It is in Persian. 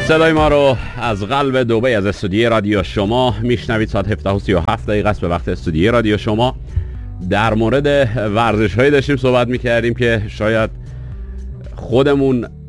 صدای ما رو از قلب دبی از استودیوی رادیو شما میشنوید. ساعت 17:37 است به وقت استودیوی رادیو شما. در مورد ورزش هایی داشتیم صحبت میکردیم که شاید خودمون